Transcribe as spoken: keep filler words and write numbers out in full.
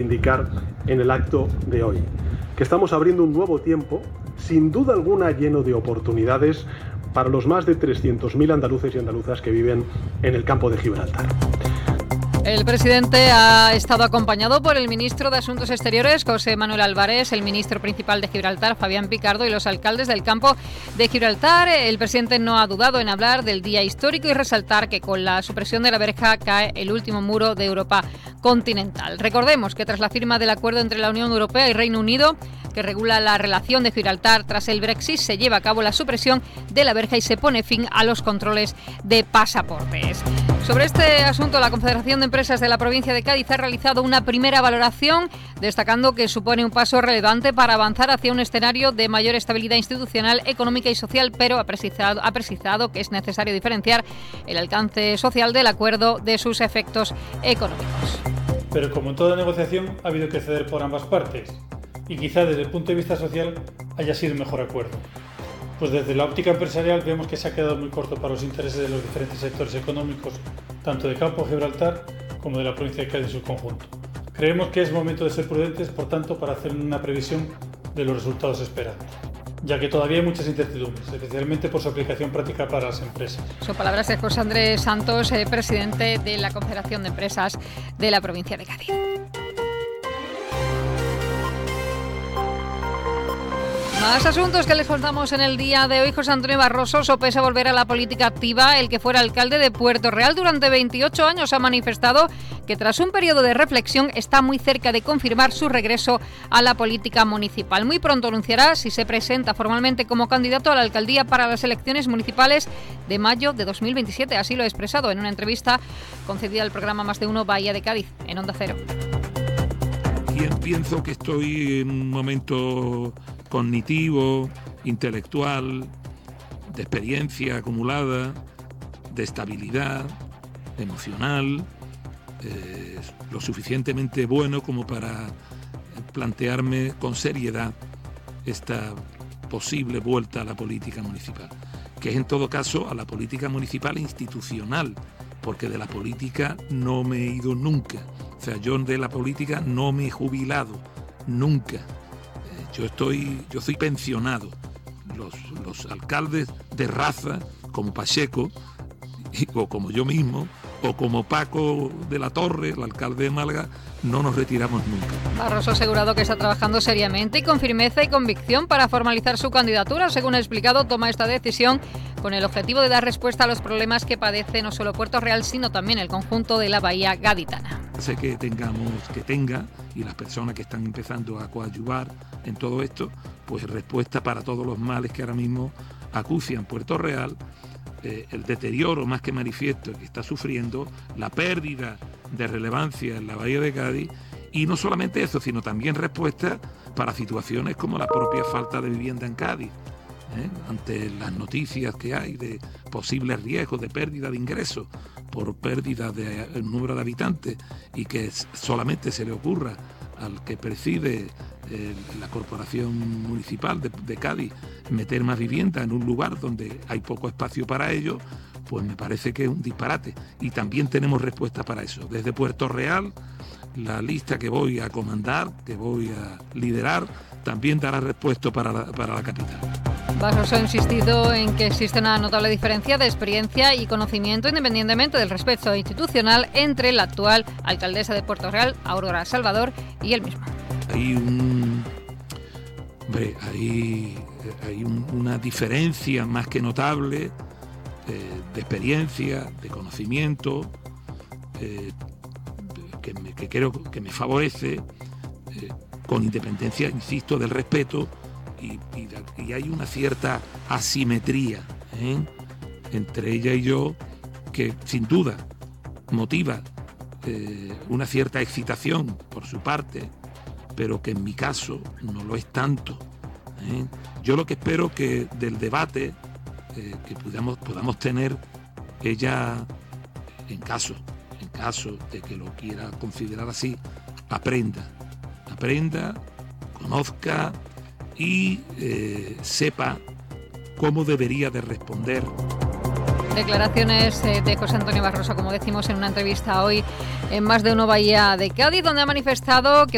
reivindicar en el acto de hoy. Que estamos abriendo un nuevo tiempo, sin duda alguna lleno de oportunidades para los más de trescientos mil andaluces y andaluzas que viven en el campo de Gibraltar. El presidente ha estado acompañado por el ministro de Asuntos Exteriores, José Manuel Álvarez, el ministro principal de Gibraltar, Fabián Picardo, y los alcaldes del campo de Gibraltar. El presidente no ha dudado en hablar del día histórico y resaltar que con la supresión de la verja cae el último muro de Europa continental. Recordemos que tras la firma del acuerdo entre la Unión Europea y Reino Unido, que regula la relación de Gibraltar tras el Brexit, se lleva a cabo la supresión de la verja y se pone fin a los controles de pasaportes. Sobre este asunto, la Confederación de Empresas de la provincia de Cádiz ha realizado una primera valoración, destacando que supone un paso relevante para avanzar hacia un escenario de mayor estabilidad institucional, económica y social, pero ha precisado, ha precisado que es necesario diferenciar el alcance social del acuerdo de sus efectos económicos. Pero como en toda negociación, ha habido que ceder por ambas partes. Y quizá desde el punto de vista social haya sido el mejor acuerdo. Pues desde la óptica empresarial vemos que se ha quedado muy corto para los intereses de los diferentes sectores económicos, tanto de Campo de Gibraltar como de la provincia de Cádiz en su conjunto. Creemos que es momento de ser prudentes, por tanto, para hacer una previsión de los resultados esperados, ya que todavía hay muchas incertidumbres, especialmente por su aplicación práctica para las empresas. Son palabras de José Andrés Santos, eh, presidente de la Confederación de Empresas de la provincia de Cádiz. Más asuntos que les contamos en el día de hoy. José Antonio Barroso sopesa volver a la política activa. El que fuera alcalde de Puerto Real durante veintiocho años ha manifestado que tras un periodo de reflexión está muy cerca de confirmar su regreso a la política municipal. Muy pronto anunciará si se presenta formalmente como candidato a la alcaldía para las elecciones municipales de mayo de dos mil veintisiete. Así lo ha expresado en una entrevista concedida al programa Más de Uno Bahía de Cádiz, en Onda Cero. Bien, pienso que estoy en un momento cognitivo, intelectual, de experiencia acumulada, de estabilidad emocional, eh, lo suficientemente bueno como para plantearme con seriedad esta posible vuelta a la política municipal, que es en todo caso a la política municipal institucional, porque de la política no me he ido nunca. O sea, yo de la política no me he jubilado nunca. Yo estoy, yo soy pensionado. Los, los alcaldes de raza, como Pacheco, o como yo mismo, o como Paco de la Torre, el alcalde de Málaga, no nos retiramos nunca. Barroso ha asegurado que está trabajando seriamente y con firmeza y convicción para formalizar su candidatura. Según ha explicado, toma esta decisión con el objetivo de dar respuesta a los problemas que padece no solo Puerto Real, sino también el conjunto de la bahía gaditana. Sé que tengamos, que tenga, y las personas que están empezando a coadyuvar en todo esto, pues respuesta para todos los males que ahora mismo acucian Puerto Real, eh, el deterioro más que manifiesto que está sufriendo, la pérdida de relevancia en la bahía de Cádiz, y no solamente eso, sino también respuesta para situaciones como la propia falta de vivienda en Cádiz, ¿eh? Ante las noticias que hay de posibles riesgos de pérdida de ingresos por pérdida del número de habitantes, y que solamente se le ocurra al que preside eh, la corporación municipal de, de Cádiz meter más vivienda en un lugar donde hay poco espacio para ello, pues me parece que es un disparate. Y también tenemos respuesta para eso. Desde Puerto Real, la lista que voy a comandar, que voy a liderar, también dará respuesta para la, para la capital. Barroso ha insistido en que existe una notable diferencia de experiencia y conocimiento, independientemente del respeto institucional, entre la actual alcaldesa de Puerto Real, Aurora Salvador, y él mismo. Hay un, hombre, hay, hay un, una diferencia más que notable eh, de experiencia, de conocimiento, eh, que, me, que creo que me favorece, eh, con independencia, insisto, del respeto. Y, y, y hay una cierta asimetría, ¿eh? entre ella y yo, que sin duda motiva eh, una cierta excitación por su parte, pero que en mi caso no lo es tanto, ¿eh? Yo lo que espero que del debate eh, que podamos, podamos tener, ella, en caso, en caso de que lo quiera considerar así, aprenda, aprenda, conozca y eh, sepa cómo debería de responder. Declaraciones de José Antonio Barroso, como decimos en una entrevista hoy en Más de Uno Bahía de Cádiz, donde ha manifestado que